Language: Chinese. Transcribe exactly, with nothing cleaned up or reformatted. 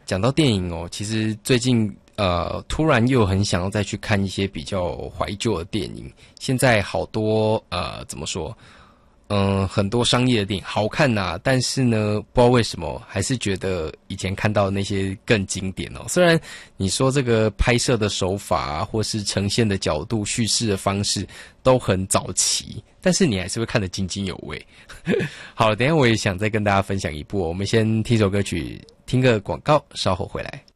讲到电影哦，其实最近呃，突然又很想要再去看一些比较怀旧的电影。现在好多呃，怎么说？嗯，很多商业的电影好看呐、啊，但是呢，不知道为什么，还是觉得以前看到的那些更经典哦。虽然你说这个拍摄的手法啊，或是呈现的角度、叙事的方式都很早期，但是你还是会看得津津有味。好了，等一下我也想再跟大家分享一部、哦，我们先听首歌曲，听个广告，稍后回来。